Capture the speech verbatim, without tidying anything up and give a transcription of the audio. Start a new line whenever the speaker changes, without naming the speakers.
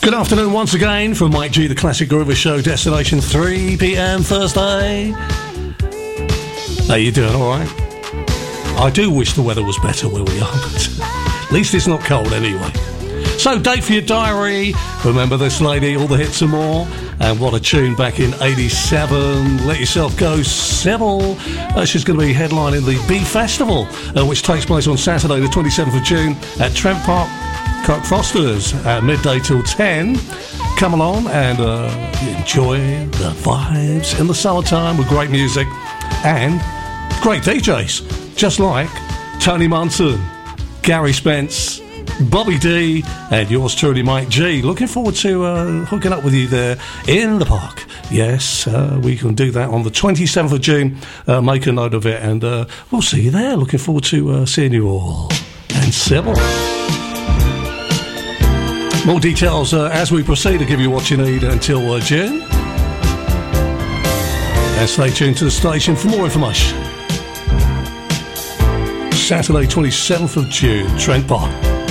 Good afternoon once again from Mike G, the Classic Groover Show, destination three p.m. Thursday. How you doing, all right? I do wish the weather was better where we are, but at least it's not cold anyway. So, date for your diary. Remember this lady, all the hits and more. And what a tune back in eighty-seven. Let Yourself Go, Sybil. Uh, she's going to be headlining the B Festival, uh, which takes place on Saturday the twenty-seventh of June at Trent Park Kirk Foster's at midday till ten. Come along and uh, enjoy the vibes in the summertime with great music and great D Js, just like Tony Munson, Gary Spence, Bobby D, and yours truly, Mike G. Looking forward to uh, hooking up with you there in the park. Yes, uh, we can do that on the twenty-seventh of June. Uh, make a note of it, and uh, we'll see you there. Looking forward to uh, seeing you all. And Sybil. More details uh, as we proceed to give you what you need until uh, June. And stay tuned to the station for more information. Saturday, twenty-seventh of June, Trent Park.